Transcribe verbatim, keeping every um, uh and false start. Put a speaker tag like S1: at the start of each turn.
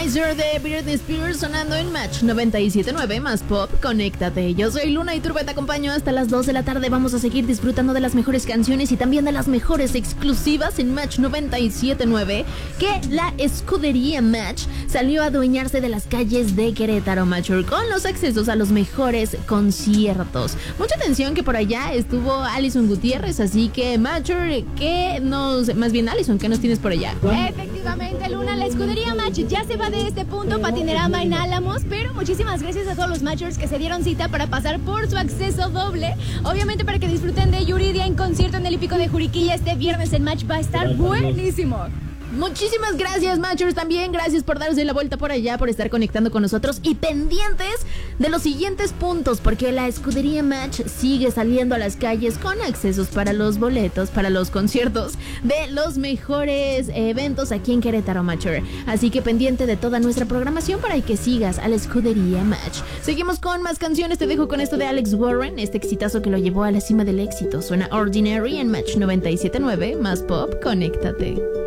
S1: Womanizer de Britney Spears sonando en Match noventa y siete punto nueve más Pop. Conéctate. Yo soy Luna y Turbe, te acompaño hasta las dos de la tarde. Vamos a seguir disfrutando de las mejores canciones y también de las mejores exclusivas en Match noventa y siete punto nueve. Que la escudería Match salió a adueñarse de las calles de Querétaro, Matcher, con los accesos a los mejores conciertos. Mucha atención que por allá estuvo Alison Gutiérrez, así que Matcher, ¿qué nos... Más bien Alison, ¿qué nos tienes por allá?
S2: Efectivamente, Luna, la escudería Match ya se va de este punto, Patinerama en Álamos, pero muchísimas gracias a todos los Matchers que se dieron cita para pasar por su acceso doble, obviamente para que disfruten de Yuridia en concierto en el Hípico de Juriquilla este viernes. El Match va a estar buenísimo.
S1: Muchísimas gracias, Matchers, también gracias por darse la vuelta por allá, por estar conectando con nosotros y pendientes de los siguientes puntos, porque la escudería Match sigue saliendo a las calles con accesos para los boletos, para los conciertos de los mejores eventos aquí en Querétaro, Matcher. Así que pendiente de toda nuestra programación para que sigas a la escudería Match. Seguimos con más canciones, te dejo con esto de Alex Warren, este exitazo que lo llevó a la cima del éxito. Suena Ordinary en Match noventa y siete punto nueve más Pop. Conéctate.